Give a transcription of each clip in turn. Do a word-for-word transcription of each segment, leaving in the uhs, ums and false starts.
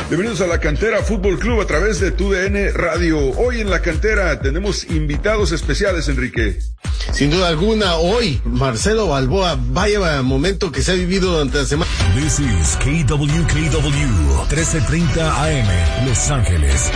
Bienvenidos a La Cantera Fútbol Club a través de Tu D N Radio. Hoy en La Cantera tenemos invitados especiales, Enrique. Sin duda alguna, hoy, Marcelo Balboa, vaya momento que se ha vivido durante la semana. This is K W K W, trece treinta A M, Los Ángeles.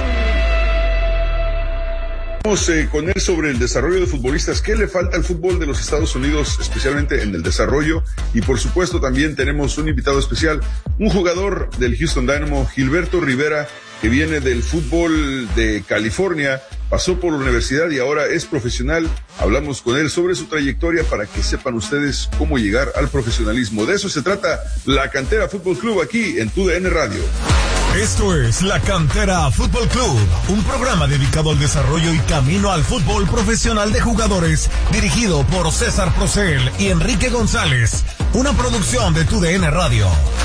Vamos eh, con él sobre el desarrollo de futbolistas. ¿Qué le falta al fútbol de los Estados Unidos, especialmente en el desarrollo? Y por supuesto también tenemos un invitado especial, un jugador del Houston Dynamo, Gilberto Rivera, que viene del fútbol de California, pasó por la universidad y ahora es profesional. Hablamos con él sobre su trayectoria para que sepan ustedes cómo llegar al profesionalismo. De eso se trata La Cantera Fútbol Club aquí en Tu D N Radio. Esto es La Cantera Fútbol Club, un programa dedicado al desarrollo y camino al fútbol profesional de jugadores, dirigido por César Procel y Enrique González, una producción de Tu D N Radio.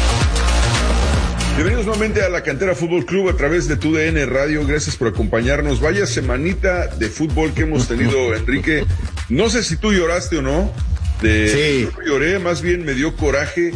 Bienvenidos nuevamente a La Cantera Fútbol Club a través de Tu D N Radio. Gracias por acompañarnos. Vaya semanita de fútbol que hemos tenido, Enrique. No sé si tú lloraste o no. De... Sí. Yo lloré, más bien me dio coraje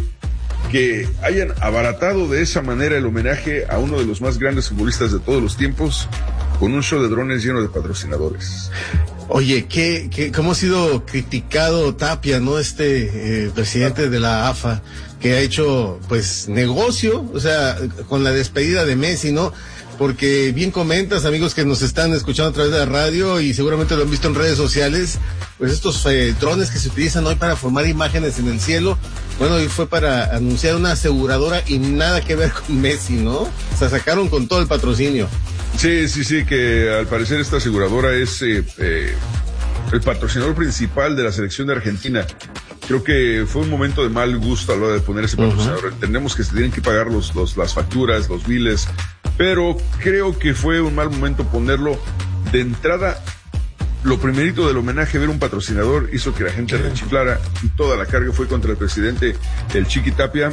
que hayan abaratado de esa manera el homenaje a uno de los más grandes futbolistas de todos los tiempos con un show de drones lleno de patrocinadores. Oye, ¿qué, qué, cómo ha sido criticado Tapia, ¿no? Este eh, presidente de la A F A, que ha hecho, pues, negocio, o sea, con la despedida de Messi, ¿no? Porque bien comentas, amigos que nos están escuchando a través de la radio y seguramente lo han visto en redes sociales, pues estos eh, drones que se utilizan hoy para formar imágenes en el cielo, bueno, hoy fue para anunciar una aseguradora y nada que ver con Messi, ¿no? O sea, sacaron con todo el patrocinio. Sí, sí, sí, que al parecer esta aseguradora es eh, eh, el patrocinador principal de la selección de Argentina. Creo que fue un momento de mal gusto a la hora de poner ese patrocinador. Uh-huh. Entendemos que se tienen que pagar los, los, las facturas, los biles, pero creo que fue un mal momento ponerlo de entrada. Lo primerito del homenaje, ver un patrocinador, hizo que la gente rechiflara y toda la carga fue contra el presidente, el Chiqui Tapia,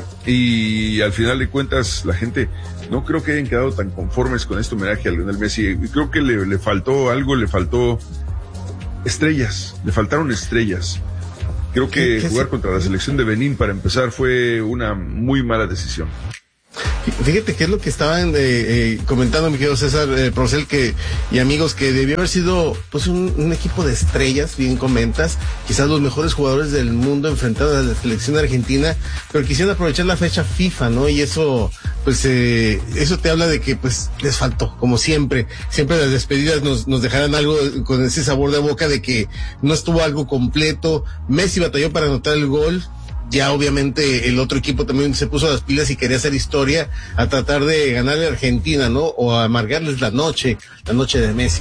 y al final de cuentas la gente no creo que hayan quedado tan conformes con este homenaje a Lionel Messi. Y creo que le, le faltó algo, le faltó estrellas, le faltaron estrellas. Creo que ¿Qué, qué jugar se... contra la selección de Benín para empezar fue una muy mala decisión. Fíjate qué es lo que estaban eh, eh, comentando mi querido César eh, Procel que, y amigos, que debió haber sido pues un, un equipo de estrellas, bien comentas, quizás los mejores jugadores del mundo enfrentados a la selección argentina, pero quisieron aprovechar la fecha FIFA, ¿no? Y eso, pues, eh, eso te habla de que, pues, les faltó, como siempre, siempre las despedidas nos, nos dejarán algo con ese sabor de boca de que no estuvo algo completo. Messi batalló para anotar el gol. Ya obviamente el otro equipo también se puso las pilas y quería hacer historia a tratar de ganarle a Argentina, ¿no? O a amargarles la noche, la noche de Messi.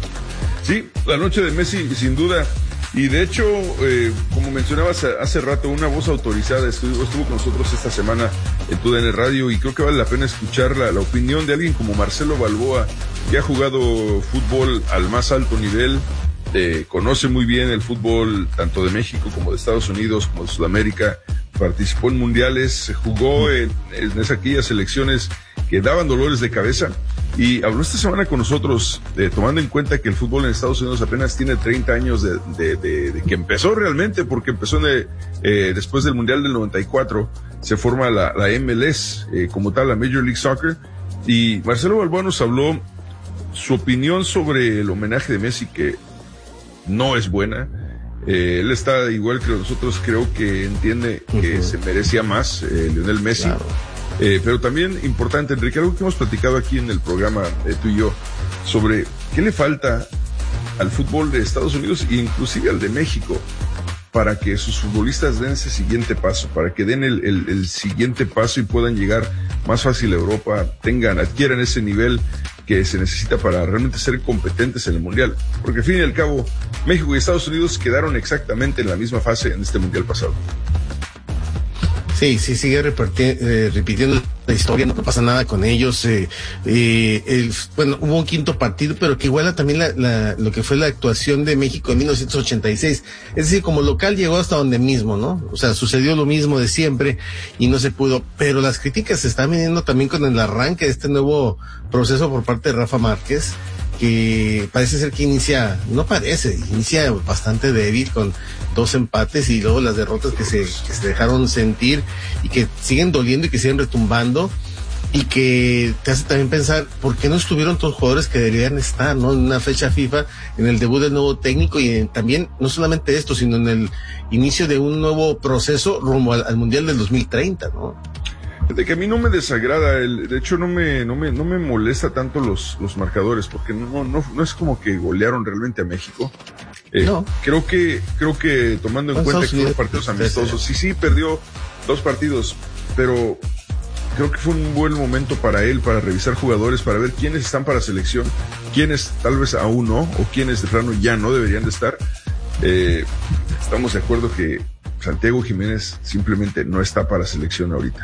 Sí, la noche de Messi, sin duda. Y de hecho, eh, como mencionabas hace rato, una voz autorizada estuvo, estuvo con nosotros esta semana en Tu D N Radio y creo que vale la pena escuchar la, la opinión de alguien como Marcelo Balboa, que ha jugado fútbol al más alto nivel. Eh, conoce muy bien el fútbol tanto de México como de Estados Unidos como de Sudamérica, participó en mundiales, jugó en, en esas aquellas selecciones que daban dolores de cabeza y habló esta semana con nosotros, eh, tomando en cuenta que el fútbol en Estados Unidos apenas tiene treinta años de, de, de, de que empezó realmente, porque empezó de, eh, después del Mundial del noventa y cuatro, se forma la, la M L S, eh, como tal la Major League Soccer, y Marcelo Balboa nos habló su opinión sobre el homenaje de Messi, que no es buena. Eh, él está igual que nosotros, creo que entiende que uh-huh. se merecía más eh, Lionel Messi. Claro. Eh, pero también importante, Enrique, algo que hemos platicado aquí en el programa, eh, tú y yo, sobre qué le falta al fútbol de Estados Unidos e inclusive al de México para que sus futbolistas den ese siguiente paso, para que den el, el, el siguiente paso y puedan llegar más fácil a Europa, tengan, adquieran ese nivel que se necesita para realmente ser competentes en el Mundial. Porque al fin y al cabo, México y Estados Unidos quedaron exactamente en la misma fase en este Mundial pasado. Sí, sí, sigue eh, repitiendo la historia, no pasa nada con ellos. Eh, eh, el, bueno, hubo un quinto partido, pero que iguala también la, la, lo que fue la actuación de México en mil novecientos ochenta y seis. Es decir, como local llegó hasta donde mismo, ¿no? O sea, sucedió lo mismo de siempre y no se pudo. Pero las críticas se están viniendo también con el arranque de este nuevo proceso por parte de Rafa Márquez, que parece ser que inicia, no parece, inicia bastante débil con dos empates y luego las derrotas que se, que se dejaron sentir y que siguen doliendo y que siguen retumbando. y que te hace también pensar por qué no estuvieron todos los jugadores que deberían estar, ¿no? En una fecha FIFA, en el debut del nuevo técnico y en, también, no solamente esto, sino en el inicio de un nuevo proceso rumbo al, al Mundial del dos mil treinta, ¿no? De que a mí no me desagrada, el, de hecho no me, no me, no me molesta tanto los, los marcadores, porque no, no, no es como que golearon realmente a México. Eh, no. Creo que, creo que tomando en cuenta que fueron partidos amistosos, sí, sí, perdió dos partidos, pero creo que fue un buen momento para él, para revisar jugadores, para ver quiénes están para selección, quiénes tal vez aún no, o quiénes de plano ya no deberían de estar. Eh, estamos de acuerdo que Santiago Jiménez simplemente no está para selección ahorita.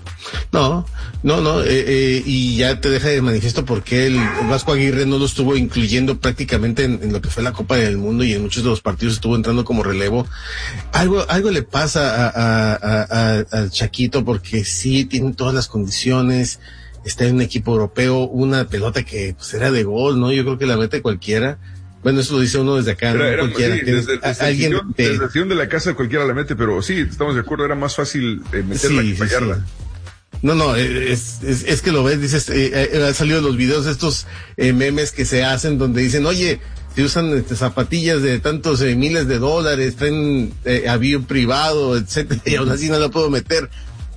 No, no, no, eh, eh, y ya te deja de manifiesto por qué el, el Vasco Aguirre no lo estuvo incluyendo prácticamente en, en lo que fue la Copa del Mundo y en muchos de los partidos estuvo entrando como relevo. Algo, algo le pasa a, a, a, a, a Chaquito porque sí tiene todas las condiciones, está en un equipo europeo, una pelota que pues era de gol, ¿no? Yo creo que la mete cualquiera. Bueno, eso lo dice uno desde acá, era, ¿no? Era, cualquiera. Sí, desde, desde, alguien el sillón, de, desde el sillón de la casa cualquiera la mete, pero sí, estamos de acuerdo, era más fácil eh, meterla sí, que fallarla. Sí, sí. No, no, es, es, es que lo ves, dices, eh, eh, han salido los videos, estos eh, memes que se hacen donde dicen, oye, si usan este, zapatillas de tantos eh, miles de dólares, traen eh, avión privado, etcétera, y aún así no la puedo meter.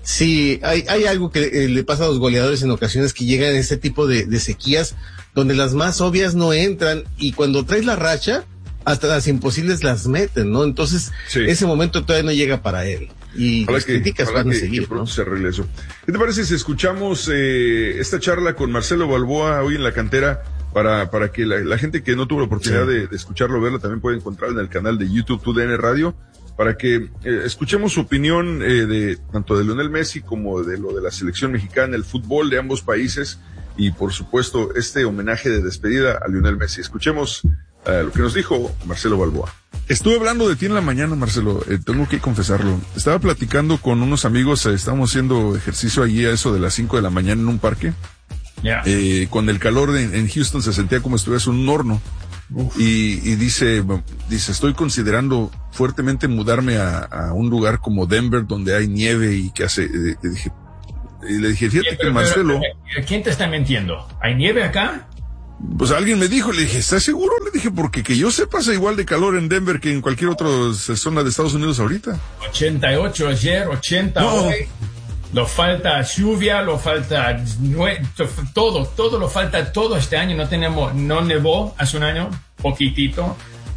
Sí, hay, hay algo que eh, le pasa a los goleadores en ocasiones que llegan a ese tipo de, de sequías donde las más obvias no entran y cuando traes la racha, hasta las imposibles las meten, ¿no? Entonces, sí. Ese momento todavía no llega para él. Y ojalá las que, críticas van a seguir, que pronto ¿no? se arregle eso. ¿Qué te parece si escuchamos eh, esta charla con Marcelo Balboa hoy en la cantera para, para que la, la gente que no tuvo la oportunidad sí. de, de escucharlo, verlo, también puede encontrarlo en el canal de YouTube T U D N Radio, para que eh, escuchemos su opinión eh, de tanto de Lionel Messi como de lo de la selección mexicana, el fútbol de ambos países y por supuesto este homenaje de despedida a Lionel Messi. Escuchemos Uh, lo que nos dijo Marcelo Balboa. Estuve hablando de ti en la mañana, Marcelo, eh, tengo que confesarlo. Estaba platicando con unos amigos, eh, estábamos haciendo ejercicio allí a eso de las cinco de la mañana en un parque. Yeah. Eh, con el calor de, en Houston se sentía como si estuvieras en un horno. Y, y dice, dice, estoy considerando fuertemente mudarme a, a un lugar como Denver donde hay nieve y que hace, eh, le dije, y le dije, fíjate pero, que Marcelo. Pero, ¿quién te está mintiendo? ¿Hay nieve acá? Pues alguien me dijo, le dije, ¿estás seguro? Le dije, porque que yo sepa hace igual de calor en Denver que en cualquier otra zona de Estados Unidos ahorita. ochenta y ocho ayer, ochenta no. Hoy. Lo falta lluvia, lo falta nue- todo, todo lo falta todo este año. No tenemos, no nevó hace un año, poquitito.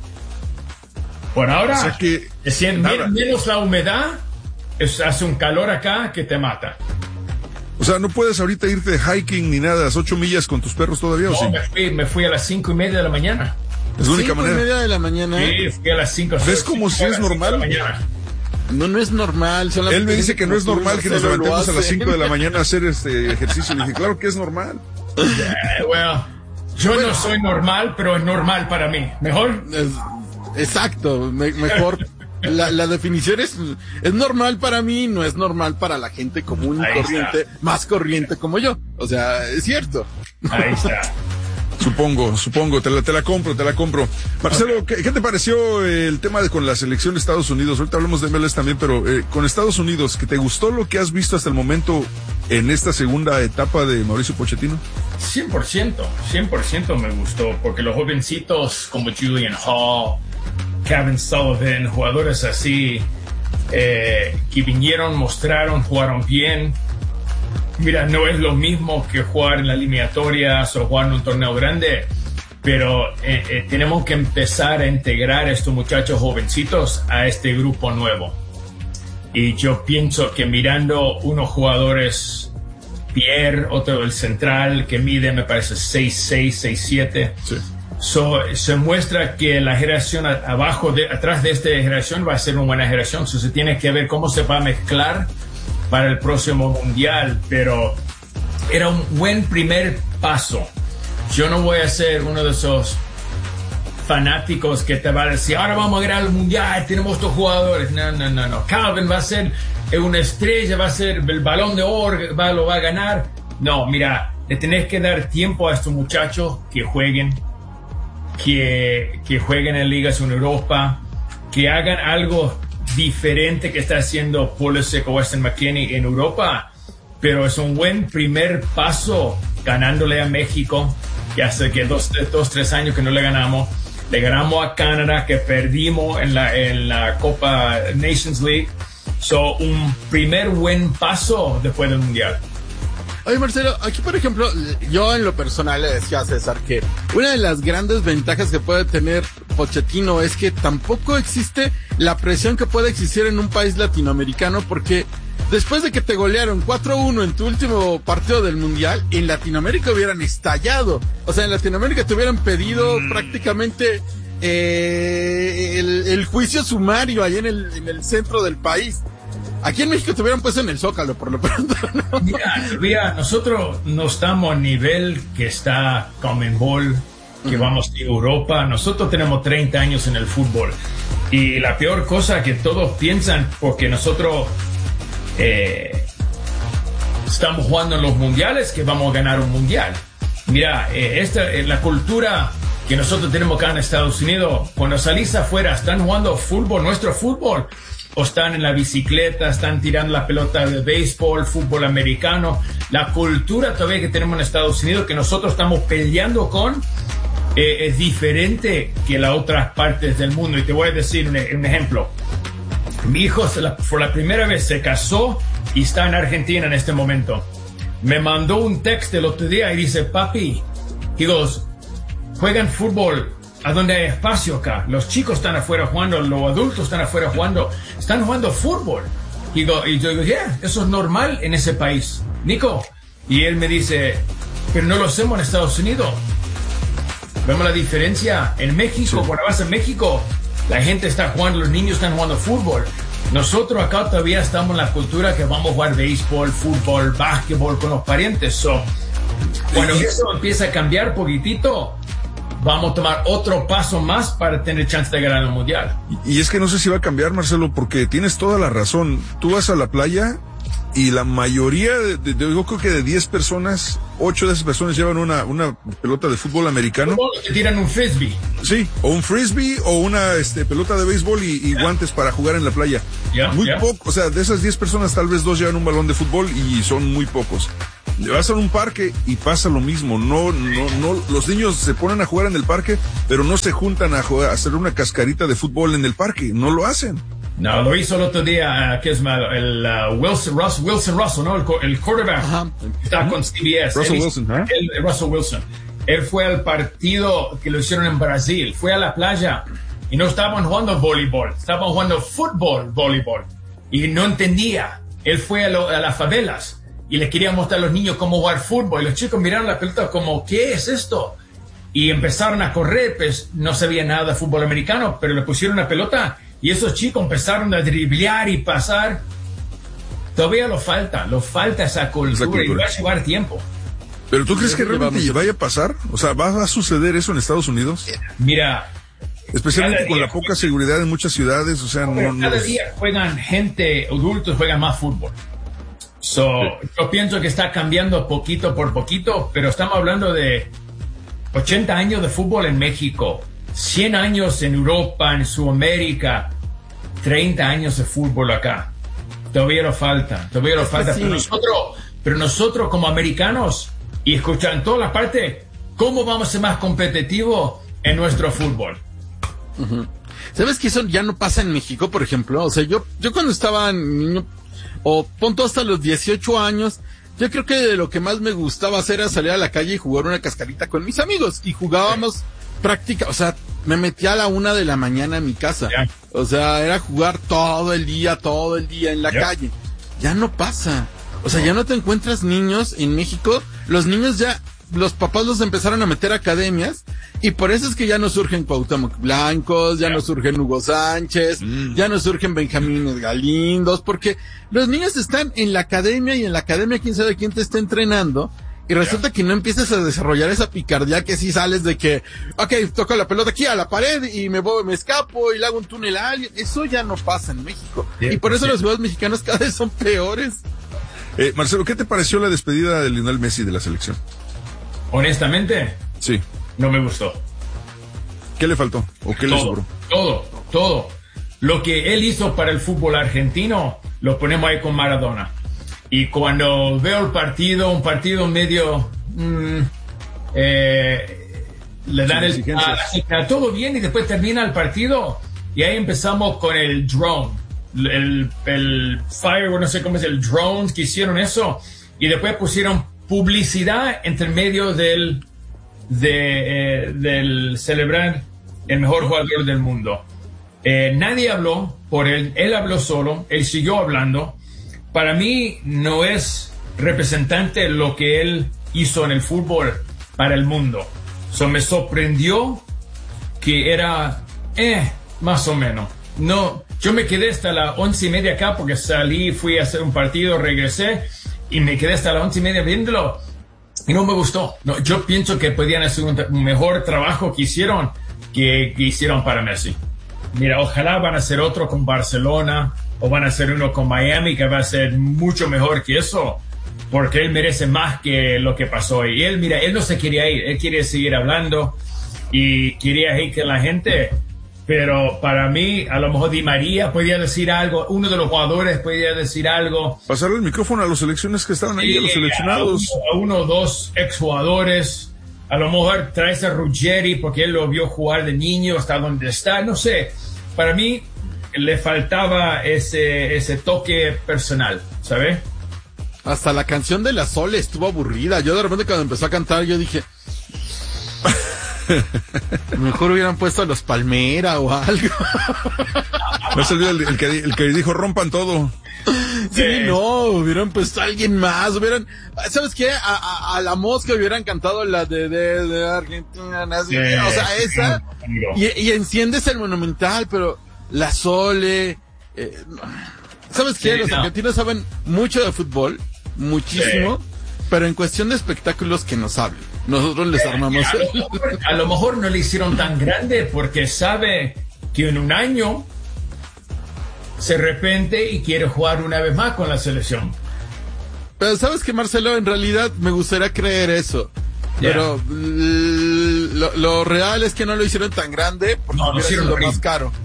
Por ahora, o sea que, es cien, menos la humedad, es, hace un calor acá que te mata. O sea, no puedes ahorita irte de hiking ni nada, las ocho millas con tus perros todavía, no, ¿o sí? me fui, me fui a las cinco y media de la mañana. Es la única manera. Cinco y media de la mañana. Sí, fui a las cinco. ¿Ves como si es normal? No, no es normal. Él me dice que no es normal que nos levantemos a las cinco de la mañana a hacer este ejercicio. Le dije, claro que es normal. Yeah, well, yo bueno. no soy normal, pero es normal para mí. ¿Mejor? Es, exacto, me, mejor. La, la definición es, es normal para mí, no es normal para la gente común y corriente, está. Más corriente como yo. O sea, es cierto. Ahí está. Supongo, supongo, te la, te la compro, te la compro. Marcelo, okay. ¿qué, ¿qué te pareció el tema de con la selección de Estados Unidos? Ahorita hablamos de M L S también, pero eh, con Estados Unidos, ¿que te gustó lo que has visto hasta el momento en esta segunda etapa de Mauricio Pochettino? cien por ciento, cien por ciento me gustó, porque los jovencitos como Julian Hall, Kevin Sullivan, jugadores así, eh, que vinieron, mostraron, jugaron bien. Mira, no es lo mismo que jugar en las eliminatorias o jugar en un torneo grande, pero eh, eh, tenemos que empezar a integrar a estos muchachos jovencitos a este grupo nuevo. Y yo pienso que mirando unos jugadores, Pierre, otro el central, que mide, me parece, seis seis, seis siete. Sí. So, se muestra que la generación abajo, de, atrás de esta generación va a ser una buena generación. So, se tiene que ver cómo se va a mezclar para el próximo mundial, pero era un buen primer paso. Yo no voy a ser uno de esos fanáticos que te va a decir, ahora vamos a ganar el mundial, tenemos estos jugadores. No, no, no, no. Calvin va a ser una estrella, va a ser el balón de oro, va, lo va a ganar. No, mira, le tenés que dar tiempo a estos muchachos que jueguen, que, que jueguen en ligas en Europa, que hagan algo diferente que está haciendo Pulisic o Weston McKennie en Europa, pero es un buen primer paso ganándole a México. Ya sé que dos, dos, tres años que no le ganamos. Le ganamos a Canadá, que perdimos en la, en la Copa Nations League. So, un primer buen paso después del Mundial. Oye, Marcelo, aquí por ejemplo, yo en lo personal le decía a César que una de las grandes ventajas que puede tener Pochettino es que tampoco existe la presión que puede existir en un país latinoamericano, porque después de que te golearon cuatro uno en tu último partido del Mundial, en Latinoamérica hubieran estallado. O sea, en Latinoamérica te hubieran pedido mm. prácticamente eh, el, el juicio sumario ahí en el, en el centro del país. Aquí en México te hubieran puesto en el Zócalo, por lo pronto, ¿no? Mira, mira, nosotros no estamos a nivel que está Conmebol, que uh-huh. vamos a Europa. Nosotros tenemos treinta años en el fútbol. Y la peor cosa que todos piensan, porque nosotros eh, estamos jugando en los mundiales, que vamos a ganar un mundial. Mira, eh, esta es la cultura que nosotros tenemos acá en Estados Unidos. Cuando salís afuera, están jugando fútbol, nuestro fútbol. O están en la bicicleta, están tirando la pelota de béisbol, fútbol americano. La cultura todavía que tenemos en Estados Unidos, que nosotros estamos peleando con, eh, es diferente que las otras partes del mundo. Y te voy a decir un, un ejemplo. Mi hijo se la, por la primera vez se casó y está en Argentina en este momento. Me mandó un texto el otro día y dice, papi, he goes, juegan fútbol a donde hay espacio acá. Los chicos están afuera jugando, los adultos están afuera jugando, están jugando fútbol. Y, go, y yo digo, yeah, eso es normal en ese país, Nico. Y él me dice, pero no lo hacemos en Estados Unidos. Vemos la diferencia en México. Sí. Cuando vas a México, la gente está jugando, los niños están jugando fútbol. Nosotros acá todavía estamos en la cultura que vamos a jugar béisbol, fútbol, básquetbol con los parientes. So, cuando eso empieza a cambiar poquitito, vamos a tomar otro paso más para tener chance de ganar el mundial. Y es que no sé si va a cambiar, Marcelo, porque tienes toda la razón. Tú vas a la playa y la mayoría, de, de, de, yo creo que de diez personas, ocho de esas personas llevan una, una pelota de fútbol americano. Te tiran un frisbee. Sí, o un frisbee o una este, pelota de béisbol y, y yeah. guantes para jugar en la playa. Yeah, muy yeah. poco, o sea, de esas diez personas tal vez dos llevan un balón de fútbol y son muy pocos. Vas a un parque y pasa lo mismo. No, no, no, los niños se ponen a jugar en el parque, pero no se juntan a, jugar, a hacer una cascarita de fútbol en el parque. No lo hacen. No, lo hizo el otro día, uh, que es malo, el uh, Wilson, Russ, Wilson Russell, ¿no? El, el quarterback. Uh-huh. Está con C B S. Russell él, Wilson, ¿eh? el, el Russell Wilson. Él fue al partido que lo hicieron en Brasil. Fue a la playa y no estaban jugando voleibol. Estaban jugando fútbol, voleibol. Y no entendía. Él fue a, lo, a las favelas y les quería mostrar a los niños cómo jugar fútbol. Y los chicos miraron la pelota como, ¿qué es esto? Y empezaron a correr, pues no sabía nada de fútbol americano, pero le pusieron una pelota y esos chicos empezaron a driblear y pasar. Todavía lo falta, lo falta esa cultura, esa cultura. Y va a llevar tiempo. ¿Pero tú crees que realmente vaya a pasar? O sea, ¿va a suceder eso en Estados Unidos? Mira, especialmente con la poca seguridad en muchas ciudades, o sea, no, cada no... Cada día juegan gente, adultos juegan más fútbol. So, sí. Yo pienso que está cambiando poquito por poquito, pero estamos hablando de ochenta años de fútbol en México, cien años en Europa, en Sudamérica, treinta años de fútbol acá. Todavía lo falta, todavía lo falta. Sí. Pero nosotros, pero nosotros como americanos, y escuchan toda la parte, ¿cómo vamos a ser más competitivos en nuestro fútbol? Uh-huh. ¿Sabes que eso ya no pasa en México, por ejemplo? O sea, yo, yo cuando estaba niño, o punto hasta los dieciocho años, yo creo que de lo que más me gustaba hacer era salir a la calle y jugar una cascarita con mis amigos. Y jugábamos sí. práctica, o sea, me metía a la una de la mañana en mi casa. Yeah. O sea, era jugar todo el día, todo el día en la yeah. calle. Ya no pasa. O sea, no. ya no te encuentras niños en México. Los niños ya, los papás los empezaron a meter a academias. Y por eso es que ya no surgen Cuauhtémoc Blancos, ya yeah. no surgen Hugo Sánchez, mm. ya no surgen Benjamín Galindos, porque los niños están en la academia y en la academia quién sabe quién te está entrenando. Y resulta yeah. que no empiezas a desarrollar esa picardía que sí sales de que, ok, toco la pelota aquí a la pared y me voy, me escapo y le hago un túnel a alguien. Eso ya no pasa en México. Yeah, y por eso sí. los jugadores mexicanos cada vez son peores. Eh, Marcelo, ¿qué te pareció la despedida de Lionel Messi de la selección? Honestamente, sí. no me gustó. ¿Qué le faltó? ¿O qué todo, le sobró? Todo, todo. Lo que él hizo para el fútbol argentino, lo ponemos ahí con Maradona. Y cuando veo el partido, un partido medio, mmm, eh, le dan el, a, a, todo bien y después termina el partido y ahí empezamos con el drone, el, el fire, no sé cómo es, el drone que hicieron eso y después pusieron publicidad entre medio del, de, eh, del celebrar el mejor jugador del mundo. Eh, nadie habló por él, él habló solo, él siguió hablando. Para mí no es representante lo que él hizo en el fútbol para el mundo. So, me sorprendió que era, eh, más o menos. No, yo me quedé hasta las once y media acá porque salí, fui a hacer un partido, regresé y me quedé hasta las once y media viéndolo y no me gustó. No, yo pienso que podían hacer un, un mejor trabajo que hicieron, que, que hicieron para Messi. Mira, ojalá van a hacer otro con Barcelona o van a hacer uno con Miami que va a ser mucho mejor que eso, porque él merece más que lo que pasó. Y él, mira, él no se quería ir, él quiere seguir hablando y quería ir con la gente, pero para mí, a lo mejor Di María podía decir algo, uno de los jugadores podía decir algo. Pasarle el micrófono a las selecciones que estaban ahí, sí, a los seleccionados. A uno o dos exjugadores. A lo mejor traes a Ruggeri porque él lo vio jugar de niño hasta donde está, no sé. Para mí le faltaba ese, ese toque personal, ¿sabes? Hasta la canción de la Sole estuvo aburrida. Yo de repente cuando empezó a cantar yo dije, mejor hubieran puesto a los Palmera o algo. No se olvida el, el, que, el que dijo rompan todo. Sí, no, hubieran puesto a alguien más, hubieran, ¿sabes qué? A, a, a la Mosca hubieran cantado la de, de, de Argentina, sí, o sea, esa, y, y enciendes el Monumental, pero la Sole, eh, ¿sabes qué? Sí, los no. argentinos saben mucho de fútbol, muchísimo, sí. pero en cuestión de espectáculos que nos hablen. Nosotros les armamos. A lo, mejor, a lo mejor no le hicieron tan grande porque sabe que en un año se arrepiente y quiere jugar una vez más con la selección. Pero sabes que, Marcelo, en realidad me gustaría creer eso. Yeah. Pero lo, lo real es que no lo hicieron tan grande porque no, lo hicieron lo más caro.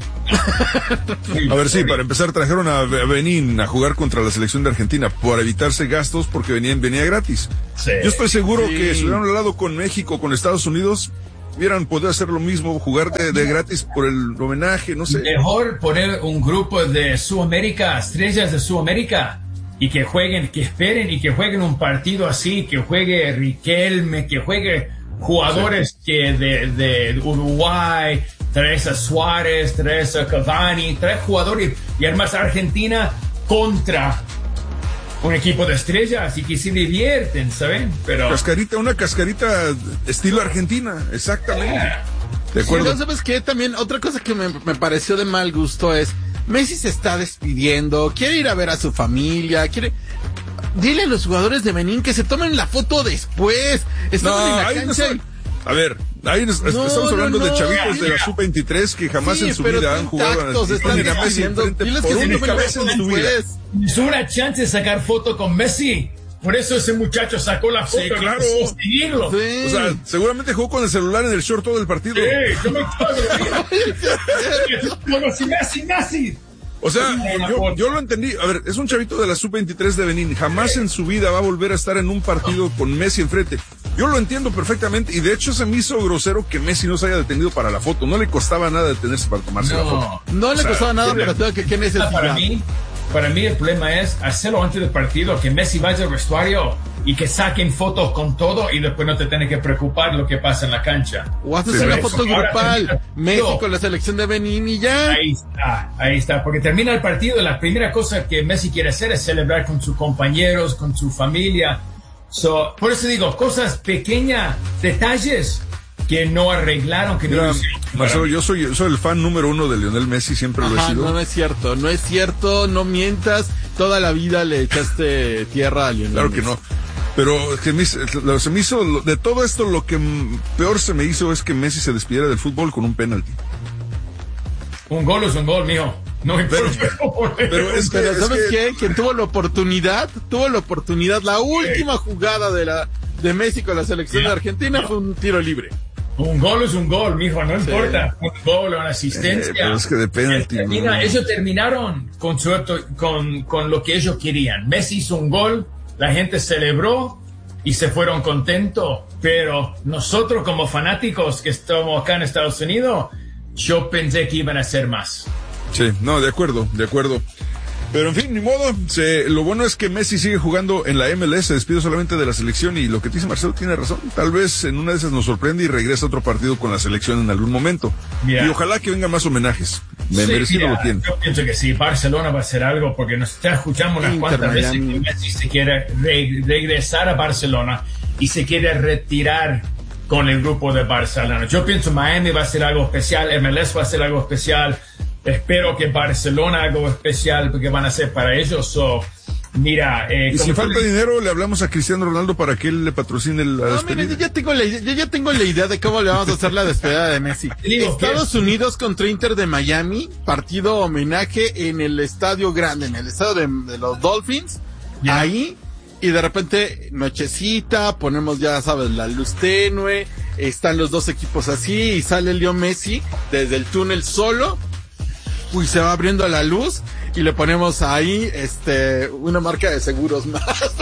A ver, sí, para empezar trajeron a Benín a jugar contra la selección de Argentina por evitarse gastos porque venían, venía gratis. Sí. Yo estoy seguro sí. que si hubieran hablado con México, con Estados Unidos, hubieran podido hacer lo mismo, jugar de, de gratis por el homenaje, no sé. Mejor poner un grupo de Sudamérica, estrellas de Sudamérica, y que jueguen, que esperen y que jueguen un partido así, que juegue Riquelme, que juegue jugadores sí. que de, de Uruguay, traes a Suárez, traes a Cavani, traes jugadores, y además Argentina contra un equipo de estrellas y que se divierten, ¿saben? Pero cascarita, una cascarita estilo Argentina, exactamente. Yeah. De acuerdo. Sí, ¿sabes qué? También otra cosa que me, me pareció de mal gusto es Messi se está despidiendo, quiere ir a ver a su familia, quiere. Dile a los jugadores de Benín que se tomen la foto después. Estaban no, en la cancha. No a ver, ahí nos, no, estamos hablando no, no. de chavitos de la sub veintitrés que jamás sí, en su vida han jugado. Están a Messi Diles por única vez en su vida. Es una chance de sacar foto con Messi. Por eso ese muchacho sacó la foto. Sí, claro. Seguirlo. Sí. O sea, seguramente jugó con el celular en el short todo el partido. Sí, yo me acuerdo. Messi, Messi. O sea, yo, yo lo entendí. A ver, es un chavito de la sub veintitrés de Benín. Jamás en su vida va a volver a estar en un partido con Messi enfrente. Yo lo entiendo perfectamente. Y de hecho se me hizo grosero que Messi no se haya detenido para la foto. No le costaba nada detenerse para tomarse no, la foto. No le o sea, costaba nada, pero tengo que, ¿qué necesidad? Para mí, para mí el problema es hacerlo antes del partido, que Messi vaya al vestuario y que saquen fotos con todo y después no te tienes que preocupar lo que pasa en la cancha. O haces una foto grupal, Messi con la selección de Benín y ya. Ahí está, ahí está, porque termina el partido, la primera cosa que Messi quiere hacer es celebrar con sus compañeros, con su familia. So, por eso digo, cosas pequeñas, detalles que no arreglaron, que Mira, no Marcelo, yo soy, yo soy el fan número uno de Lionel Messi, siempre Ajá, lo he sido. No, no es cierto, no es cierto, no mientas, toda la vida le echaste tierra a Lionel Claro Messi. que no. Pero que me, se me hizo, de todo esto, lo que peor se me hizo es que Messi se despidiera del fútbol con un penalti. Un gol es un gol, mijo. No importa. Pero, pero, es que, pero es ¿sabes que... qué? Quien tuvo la oportunidad, tuvo la oportunidad, la última jugada de la de Messi con la selección yeah. de Argentina fue un tiro libre. Un gol es un gol, mijo, no sí. importa. Un gol o una asistencia. Eh, pero es que depende del tiempo. Termina, ellos terminaron con, su, con, con lo que ellos querían. Messi hizo un gol, la gente celebró y se fueron contentos. Pero nosotros como fanáticos que estamos acá en Estados Unidos, yo pensé que iban a hacer más. Sí, no, de acuerdo, de acuerdo. Pero en fin, ni modo, se, lo bueno es que Messi sigue jugando en la M L S, se despidió solamente de la selección y lo que dice Marcelo tiene razón, tal vez en una de esas nos sorprende y regresa a otro partido con la selección en algún momento. Yeah. Y ojalá que vengan más homenajes, me sí, merecido yeah, lo tiene. Yo pienso que sí, Barcelona va a hacer algo porque nos está escuchando unas Inter cuantas veces que Messi se quiere re, regresar a Barcelona y se quiere retirar con el grupo de Barcelona. Yo pienso Miami va a hacer algo especial, M L S va a hacer algo especial. Espero que Barcelona haga algo especial porque van a hacer para ellos. So, mira, eh, y si falta le... dinero, le hablamos a Cristiano Ronaldo para que él le patrocine la no, despedida. Mire, yo ya tengo la idea, yo ya tengo la idea de cómo le vamos a hacer la despedida de Messi. Estados Unidos contra Inter de Miami, partido homenaje en el estadio grande, en el estadio de, de los Dolphins. Yeah. Ahí, y de repente, nochecita, ponemos ya, sabes, la luz tenue, están los dos equipos así, y sale Leo Messi desde el túnel solo. Uy, se va abriendo la luz y le ponemos ahí este una marca de seguros más.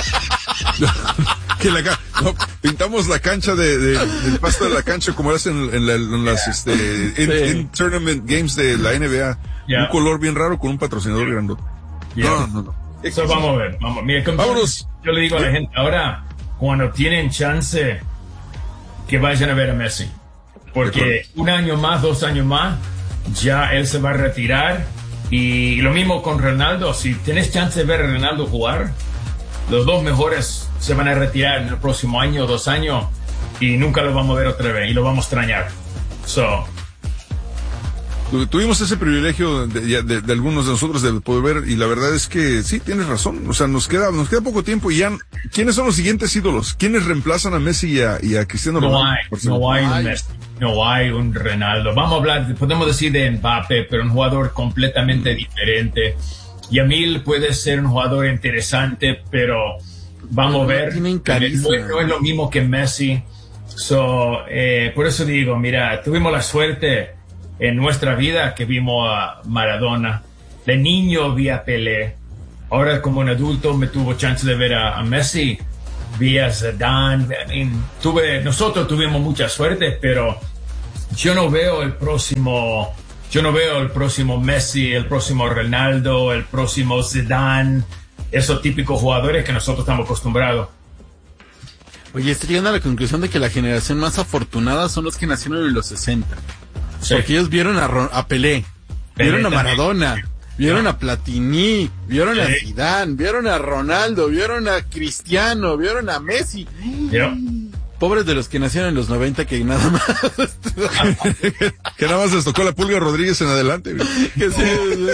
que la, no, pintamos la cancha de, de del pasto de la cancha como lo hacen en, en, la, en las yeah. este en, sí. en tournament games de la N B A, yeah. un color bien raro con un patrocinador grandote. Yeah. No, no, no. Eso vamos a ver, vamos. Mira, vámonos. Yo le digo a la gente ahora, cuando tienen chance, que vayan a ver a Messi, porque un año más, dos años más. Ya él se va a retirar y lo mismo con Ronaldo. Si tenés chance de ver a Ronaldo jugar, los dos mejores se van a retirar en el próximo año o dos años y nunca lo vamos a ver otra vez y lo vamos a extrañar. So, tuvimos ese privilegio de, de, de algunos de nosotros de poder ver y la verdad es que sí, tienes razón, o sea, nos queda nos queda poco tiempo y ya, ¿quiénes son los siguientes ídolos? ¿Quiénes reemplazan a Messi y a, y a Cristiano no Ronaldo? Hay, no hay un Messi, no hay un Ronaldo. Vamos a hablar, podemos decir de Mbappé, pero un jugador completamente mm. diferente. Yamil puede ser un jugador interesante, pero vamos a ver, no, no es lo mismo que Messi. So, eh, por eso digo, mira, tuvimos la suerte en nuestra vida que vimos a Maradona, de niño vi a Pelé, ahora como un adulto me tuvo chance de ver a, a Messi, vi a Zidane, I mean, tuve, nosotros tuvimos mucha suerte, pero yo no veo el próximo, yo no veo el próximo Messi, el próximo Ronaldo, el próximo Zidane, esos típicos jugadores que nosotros estamos acostumbrados. Oye, estoy llegando a la conclusión de que la generación más afortunada son los que nacieron en los sesenta. Sí. Porque ellos vieron a, Ron, a Pelé, Pelé vieron a Maradona, también. vieron no. a Platini, vieron sí. a Zidane, vieron a Ronaldo, vieron a Cristiano, vieron a Messi. Yeah. Pobres de los que nacieron en los noventa que nada más... que nada más les tocó la Pulga Rodríguez en adelante. que sí,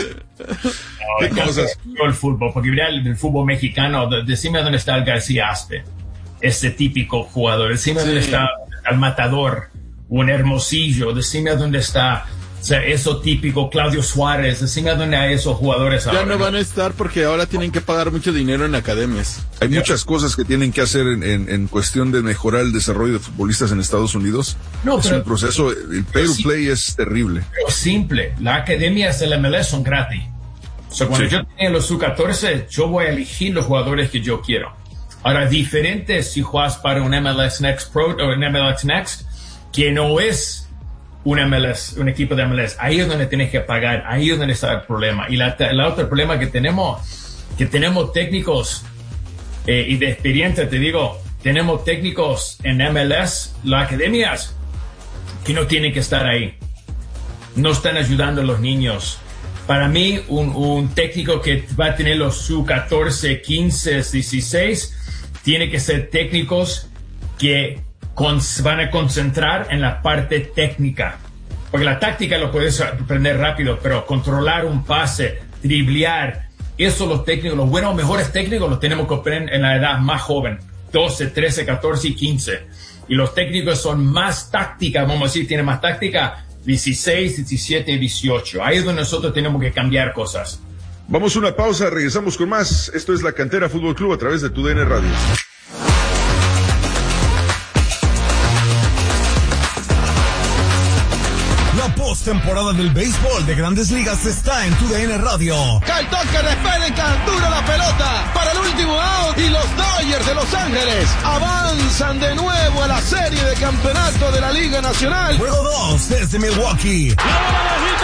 ¿Qué no, cosas? El fútbol, porque mira el, el fútbol mexicano, decime dónde está el García Aspe, ese típico jugador, decime sí. dónde está el Matador, un Hermosillo, decime a dónde está, o sea, eso típico, Claudio Suárez, decime a dónde hay esos jugadores ahora. Ya no van a estar porque ahora tienen que pagar mucho dinero en academias. Hay yeah. muchas cosas que tienen que hacer en, en, en cuestión de mejorar el desarrollo de futbolistas en Estados Unidos. No, es pero, un proceso, el pay to play es terrible. Pero simple, las academias del M L S son gratis. O sea, cuando sí. yo tenía los U catorce, yo voy a elegir los jugadores que yo quiero. Ahora, diferente si juegas para un M L S Next Pro o un M L S Next, que no es un M L S, un equipo de M L S. Ahí es donde tienes que pagar, ahí es donde está el problema. Y la, la otro problema que tenemos, que tenemos técnicos eh, y de experiencia, te digo, tenemos técnicos en M L S, las academias, que no tienen que estar ahí. No están ayudando a los niños. Para mí, un, un técnico que va a tener los U catorce, quince, dieciséis, tiene que ser técnicos que Con, van a concentrar en la parte técnica, porque la táctica lo puedes aprender rápido, pero controlar un pase, driblear, eso los técnicos, los buenos, mejores técnicos los tenemos que aprender en la edad más joven, doce, trece, catorce y quince, y los técnicos son más táctica, vamos a decir, tienen más táctica, dieciséis, diecisiete y dieciocho, ahí es donde nosotros tenemos que cambiar cosas. Vamos a una pausa, regresamos con más. Esto es La Cantera Fútbol Club a través de Tu D N Radio. postemporada del béisbol de Grandes Ligas está en TUDN Radio. Kyle Tucker despega, dura la pelota para el último out y los Dodgers de Los Ángeles avanzan de nuevo a la serie de campeonato de la Liga Nacional. Juego dos desde Milwaukee. La bola